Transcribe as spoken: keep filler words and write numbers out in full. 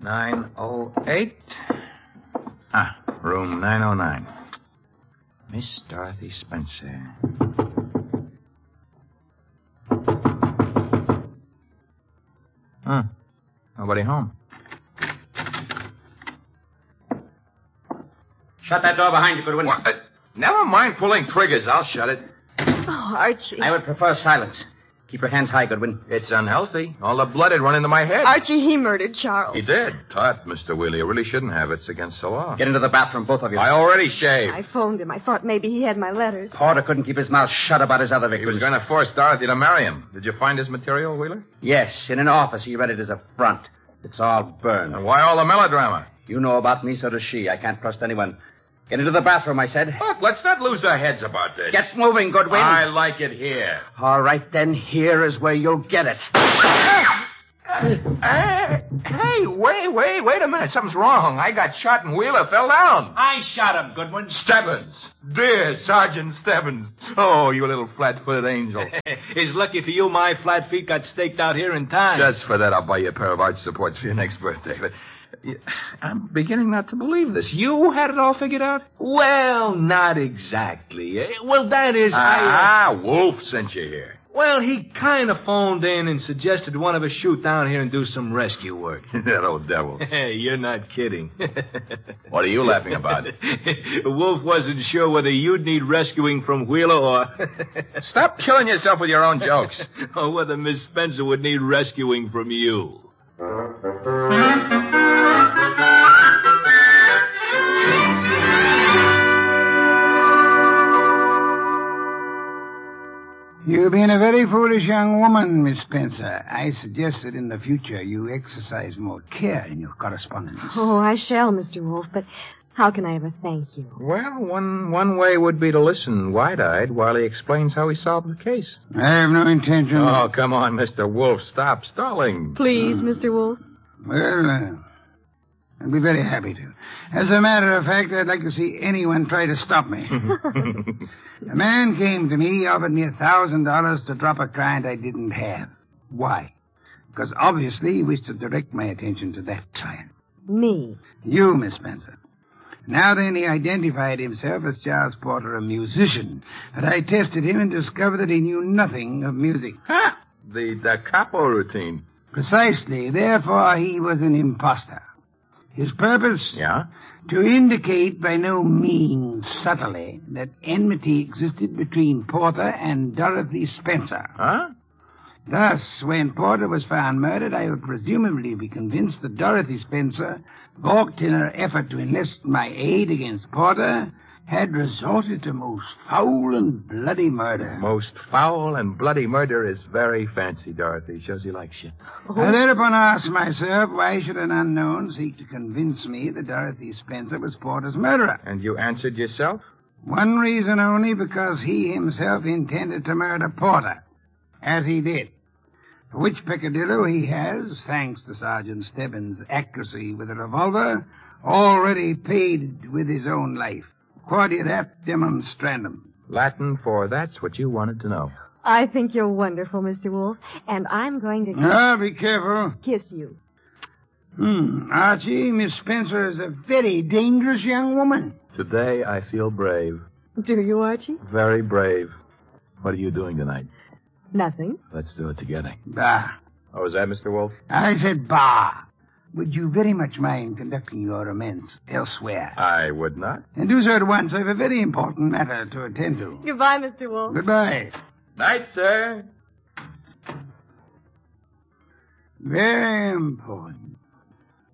nine oh eight. Ah, room nine oh nine. Miss Dorothy Spencer. Huh. Nobody home. Shut that door behind you, Goodwin. What? Uh, never mind pulling triggers. I'll shut it. Oh, Archie. I would prefer silence. Keep your hands high, Goodwin. It's unhealthy. All the blood had run into my head. Archie, he murdered Charles. He did. Tut, Mister Wheeler. You really shouldn't have. It's against the law. Get into the bathroom, both of you. I already shaved. I phoned him. I thought maybe he had my letters. Porter couldn't keep his mouth shut about his other He victims. was going to force Dorothy to marry him. Did you find his material, Wheeler? Yes, in an office. He read it as a front. It's all burned. And why all the melodrama? You know about me, so does she. I can't trust anyone. Get into the bathroom, I said. Look, let's not lose our heads about this. Get moving, Goodwin. I like it here. All right, then. Here is where you'll get it. Hey, hey, wait, wait, wait a minute. Something's wrong. I got shot and Wheeler fell down. I shot him, Goodwin. Stebbins. Dear Sergeant Stebbins. Oh, you little flat-footed angel. It's lucky for you my flat feet got staked out here in time. Just for that, I'll buy you a pair of arch supports for your next birthday. But I'm beginning not to believe this. You had it all figured out? Well, not exactly. Eh, Well, that is... I, uh, Ah, Wolf sent you here. Well, he kind of phoned in and suggested one of us shoot down here and do some rescue work. That old devil. Hey, you're not kidding. What are you laughing about? Wolf wasn't sure whether you'd need rescuing from Wheeler or... Stop killing yourself with your own jokes. or whether Miss Spencer would need rescuing from you. You've been a very foolish young woman, Miss Spencer. I suggest that in the future you exercise more care in your correspondence. Oh, I shall, Mister Wolf, but how can I ever thank you? Well, one one way would be to listen wide-eyed while he explains how he solved the case. I have no intention... Oh, come on, Mister Wolf. Stop stalling. Please, Mister Wolf. Well, uh, I'd be very happy to. As a matter of fact, I'd like to see anyone try to stop me. A man came to me, offered me a thousand dollars to drop a client I didn't have. Why? Because obviously he wished to direct my attention to that client. Me. You, Miss Spencer. Now then, he identified himself as Charles Porter, a musician. But I tested him and discovered that he knew nothing of music. Ha! The da capo routine. Precisely. Therefore, he was an imposter. His purpose? Yeah? To indicate by no means subtly that enmity existed between Porter and Dorothy Spencer. Huh? Thus, when Porter was found murdered, I would presumably be convinced that Dorothy Spencer, balked in her effort to enlist my aid against Porter, had resorted to most foul and bloody murder. Most foul and bloody murder is very fancy, Dorothy. Shows he likes you. I thereupon asked myself, why should an unknown seek to convince me that Dorothy Spencer was Porter's murderer? And you answered yourself? One reason only, because he himself intended to murder Porter, as he did. For which peccadillo he has, thanks to Sergeant Stebbins' accuracy with a revolver, already paid with his own life. Quodirat demonstrandum. Latin for that's what you wanted to know. I think you're wonderful, Mister Wolf, and I'm going to Ah, be careful. kiss you. Hmm, Archie, Miss Spencer is a very dangerous young woman. Today I feel brave. Do you, Archie? Very brave. What are you doing tonight? Nothing. Let's do it together. Bah. Oh, is that Mister Wolf? I said bah. Would you very much mind conducting your romance elsewhere? I would not. And do so at once. I have a very important matter to attend to. Goodbye, Mister Wolf. Goodbye. Night, sir. Very important.